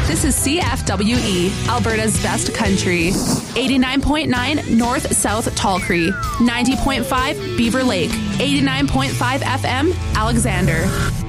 This is CFWE, Alberta's best country. 89.9 North-South Tall Cree, 90.5 Beaver Lake, 89.5 FM Alexander.